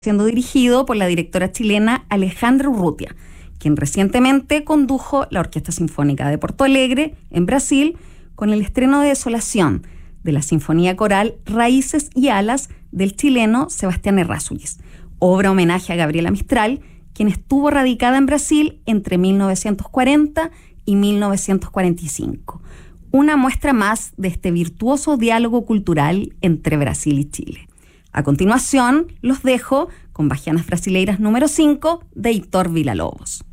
siendo dirigido por la directora chilena Alejandra Urrutia, quien recientemente condujo la Orquesta Sinfónica de Porto Alegre, en Brasil, con el estreno de Desolación de la Sinfonía Coral Raíces y Alas del chileno Sebastián Errázuriz, obra homenaje a Gabriela Mistral, quien estuvo radicada en Brasil entre 1940 y 1945. Una muestra más de este virtuoso diálogo cultural entre Brasil y Chile. A continuación, los dejo con Bahianas Brasileiras número 5 de Heitor Villa-Lobos.